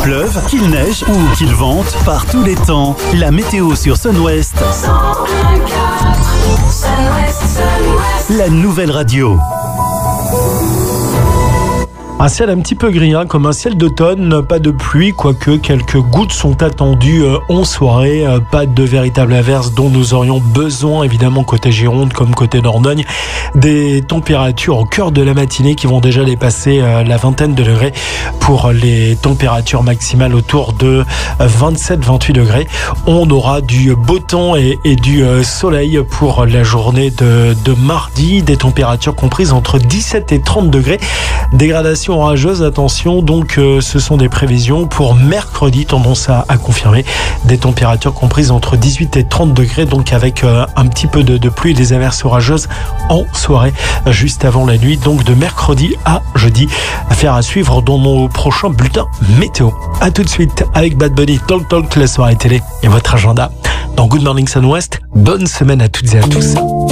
pleuve, qu'il neige ou qu'il vente, par tous les temps, la météo sur Sun-Ouest. La nouvelle radio. Un ciel un petit peu gris, comme un ciel d'automne, pas de pluie, quoique quelques gouttes sont attendues en soirée. Pas de véritable averse dont nous aurions besoin, évidemment, côté Gironde comme côté Dordogne. Des températures au cœur de la matinée qui vont déjà dépasser la vingtaine de degrés pour les températures maximales autour de 27-28 degrés. On aura du beau temps et du soleil pour la journée de mardi. Des températures comprises entre 17 et 30 degrés. Dégradation orageuse, attention, donc ce sont des prévisions pour mercredi, tendance à confirmer des températures comprises entre 18 et 30 degrés, donc avec un petit peu de pluie et des averses orageuses en soirée, juste avant la nuit, donc de mercredi à jeudi. Affaire à suivre dans nos prochains bulletins météo. A tout de suite avec Bad Bunny, Talk, la soirée télé et votre agenda. Dans Good Morning Sun-Ouest, bonne semaine à toutes et à tous.